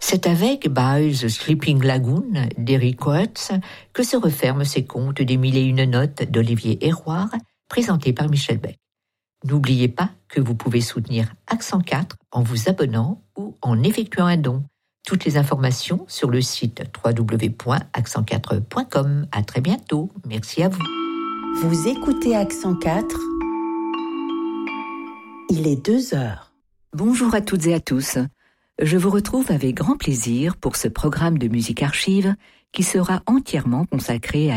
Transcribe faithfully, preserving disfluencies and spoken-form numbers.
C'est avec By the Sleeping Lagoon d'Eric Coates que se referment ces contes des mille et une notes d'Olivier Héroard, présentés par Michel Beck. N'oubliez pas que vous pouvez soutenir Accent quatre en vous abonnant ou en effectuant un don. Toutes les informations sur le site w w w point accent quatre point com. À très bientôt. Merci à vous. Vous écoutez Accent quatre. Il est deux heures. Bonjour à toutes et à tous. Je vous retrouve avec grand plaisir pour ce programme de musique archive qui sera entièrement consacré à